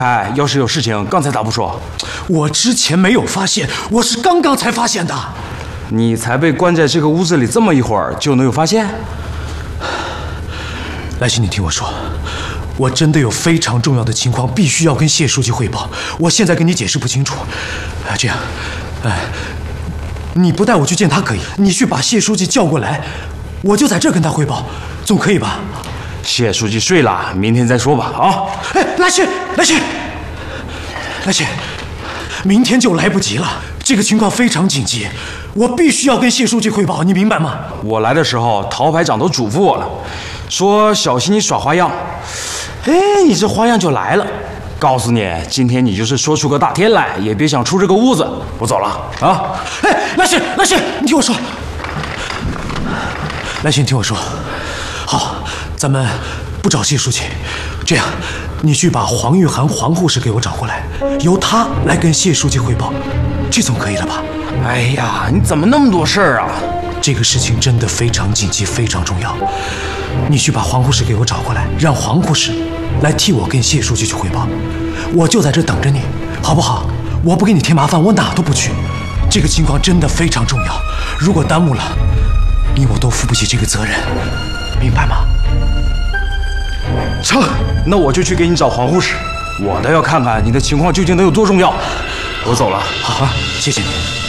哎，要是有事情，刚才咋不说？ 我之前没有发现，我是刚刚才发现的。 你才被关在这个屋子里这么一会儿，就能有发现？ 来信，你听我说，我真的有非常重要的情况，必须要跟谢书记汇报。我现在跟你解释不清楚。这样，你不带我去见他可以，你去把谢书记叫过来，我就在这跟他汇报，总可以吧？ 谢书记睡了，明天再说吧。啊！ 来信，明天就来不及了。这个情况非常紧急，我必须要跟谢书记汇报，你明白吗？ 我来的时候，陶排长都嘱咐我了，说小心你耍花样。哎，你这花样就来了。告诉你，今天你就是说出个大天来，也别想出这个屋子。我走了啊！ 来信，你听我说。来信，听我说。好，咱们不找谢书记，这样，你去把黄玉涵黄护士给我找过来，由她来跟谢书记汇报，这总可以了吧？ 哎呀，你怎么那么多事儿啊？ 这个事情真的非常紧急，非常重要。你去把黄护士给我找过来，让黄护士来替我跟谢书记去汇报。我就在这等着你，好不好？我不给你添麻烦，我哪都不去。这个情况真的非常重要，如果耽误了，你我都负不起这个责任，明白吗？ 成，那我就去给你找黄护士，我倒要看看你的情况究竟能有多重要。我走了， 好，谢谢你。